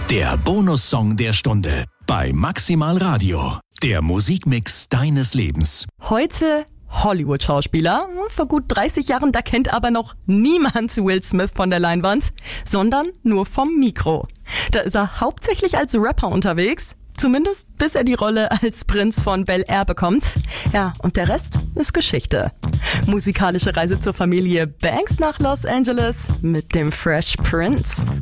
Der Bonussong der Stunde bei Maximal Radio. Der Musikmix deines Lebens. Heute Hollywood-Schauspieler. Vor gut 30 Jahren, da kennt aber noch niemand Will Smith von der Leinwand, sondern nur vom Mikro. Da ist er hauptsächlich als Rapper unterwegs. Zumindest bis er die Rolle als Prinz von Bel-Air bekommt. Ja, und der Rest ist Geschichte. Musikalische Reise zur Familie Banks nach Los Angeles mit dem Fresh Prince.